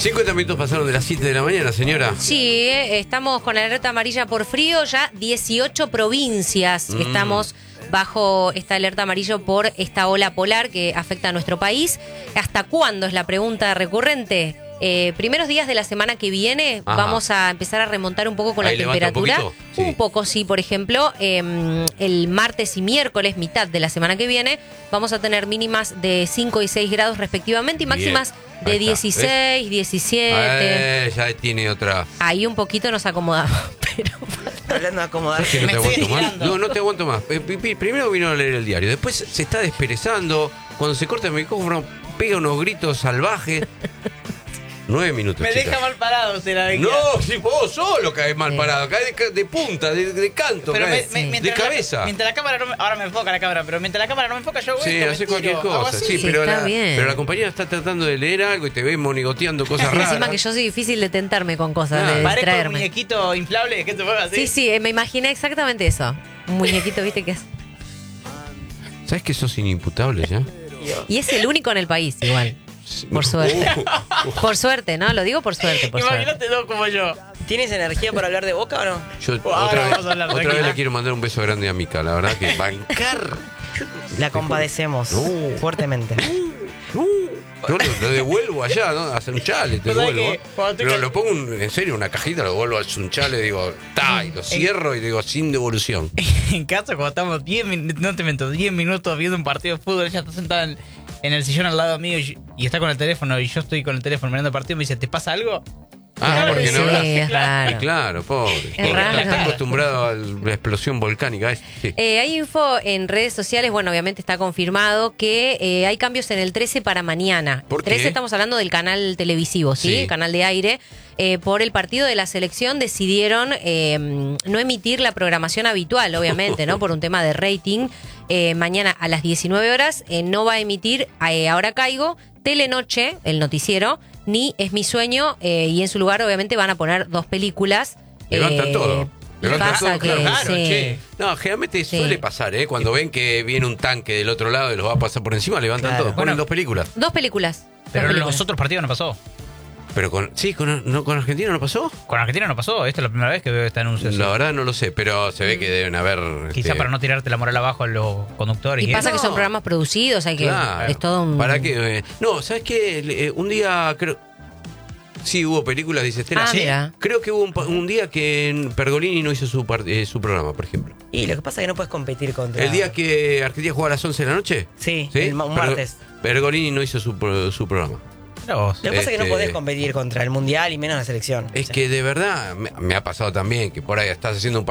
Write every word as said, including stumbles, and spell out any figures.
cincuenta minutos pasaron de las siete de la mañana, señora. Sí, eh, estamos con la alerta amarilla por frío, ya dieciocho provincias Mm. estamos bajo esta alerta amarilla por esta ola polar que afecta a nuestro país. ¿Hasta cuándo es la pregunta recurrente? Eh, primeros días de la semana que viene Ajá. vamos a empezar a remontar un poco con Ahí la levanta un temperatura. poquito, sí. Un poco, sí, por ejemplo, eh, el martes y miércoles, mitad de la semana que viene, vamos a tener mínimas de cinco y seis grados respectivamente y máximas Bien. de Ahí está, dieciséis, ¿ves? diecisiete. Eh, ya tiene otra. Ahí un poquito nos acomodamos, pero... Hablando de acomodar. Es que no Me te estoy aguanto más. estirando. No, no te aguanto más. Eh, pi- pi- Primero vino a leer el diario, después se está desperezando. Cuando se corta el micrófono, pega unos gritos salvajes. Nueve minutos. Me chicas. deja mal parado, será de No, si vos solo caes mal Sí. parado, caes de, ca- de punta, de, de canto, Pero caes, me- me- de mientras cabeza. La, mientras la cámara no me, ahora me enfoca la cámara, pero mientras la cámara no me enfoca, yo Sí, vuelto, hace me cualquier tiro, hago cosa. así. Sí, Sí, pero, está la, bien. pero la compañera está tratando de leer algo y te ve monigoteando cosas Y raras. encima que yo soy difícil de tentarme con cosas, Ah. de Parezco un distraerme. muñequito inflable que te mueve así. Sí, sí, eh, me imaginé exactamente eso. Un muñequito, viste, que es... ¿Sabes que sos inimputable ya? Y es el único en el país, igual. Por suerte. Uh, Por suerte, ¿no? Lo digo por suerte, por suerte. Imagínate dos como yo. ¿Tienes energía para hablar de Boca o no? yo Ahora otra vez, vamos a hablar, otra tranquila. vez le quiero mandar un beso grande a Mica, la verdad que bancar. La compadecemos No. fuertemente. No, lo, lo devuelvo allá, ¿no? A Sunchale, te ¿Vos sabés devuelvo. que cuando te Pero ca- lo pongo en en serio en una cajita, lo devuelvo al Sunchale, digo, ta, y lo cierro y digo, sin devolución. En casa, cuando estamos diez minutos, no te miento, diez minutos viendo un partido de fútbol, ella está sentada en, en el sillón al lado mío y, y está con el teléfono y yo estoy con el teléfono mirando el partido y me dice, ¿te pasa algo? Ah, Claro, porque no sí, hablas. es Y raro. claro, pobre. pobre. raro. Está acostumbrado a la explosión volcánica. ¿eh? Sí. Eh, hay info en redes sociales, bueno, obviamente está confirmado que eh, hay cambios en el trece para mañana. ¿Por qué? trece estamos hablando del canal televisivo, ¿sí? Sí. El canal de aire. Eh, por el partido de la selección decidieron eh, no emitir la programación habitual, obviamente, ¿no? Por un tema de rating. Eh, mañana a las diecinueve horas eh, no va a emitir eh, Ahora Caigo, Telenoche, el noticiero, ni Es mi sueño, eh, y en su lugar obviamente van a poner dos películas. Levantan Eh, todo. y Levantan pasa todo, que, claro. Claro, sí. che. No, generalmente Sí. suele pasar, ¿eh? Cuando ven que viene un tanque del otro lado y los va a pasar por encima, levantan Claro. todo. Ponen Bueno. dos películas. Dos películas. Pero dos en películas. los otros partidos no pasó. Pero con. Sí, con, no, con Argentina no pasó. Con Argentina no pasó, esta es la primera vez que veo este anuncio. así. La verdad no lo sé, pero se ve que deben haber. Quizá este, para no tirarte la moral abajo a los conductores. Y Y pasa eso. que son programas producidos, hay que Claro. es todo un... ¿Para qué? Eh, No, ¿sabes qué? Le- eh, un día creo. Sí, hubo películas, dice Estela. Ah, Sí. mira. Creo que hubo un, pa- un día que Pergolini no hizo su, par- eh, su programa, por ejemplo. Y lo que pasa es que no puedes competir contra... El día que Argentina jugaba a las once de la noche. Sí, el ma- un Pergo- martes. Pergolini no hizo su, pro- su programa. Mirá vos. Lo que pasa es que no Este- podés competir contra el Mundial y menos la selección. Es O sea, que de verdad me, me ha pasado también que por ahí estás haciendo un